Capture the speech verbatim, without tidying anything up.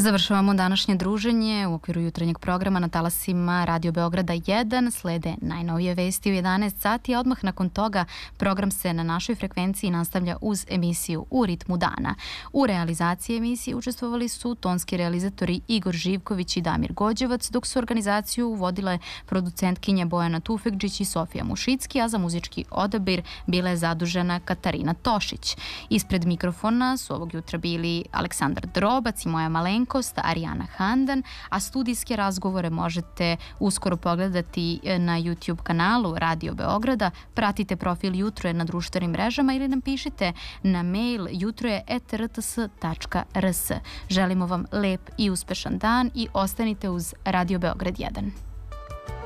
Završavamo današnje druženje u okviru jutarnjeg programa na talasima Radio Beograda jedan. Slede najnovije vesti u jedanaest sati, a odmah nakon toga program se na našoj frekvenciji nastavlja uz emisiju U ritmu dana. U realizaciji emisije učestvovali su tonski realizatori Igor Živković i Damir Gođevac, dok su organizaciju vodile producentkinje Bojana Tufekđić i Sofija Mušicki, a za muzički odabir bila je zadužena Katarina Tošić. Ispred mikrofona su ovog jutra bili Aleksandar Drobac i moja malenkost Arijana Handan, a studijske razgovore možete uskoro pogledati na YouTube kanalu Radio Beograda. Pratite profil Jutro je na društvenim mrežama ili nam pišite na mail jutroje et r t s tačka r s. Želimo vam lep i uspešan dan i ostanite uz Radio Beograd jedan.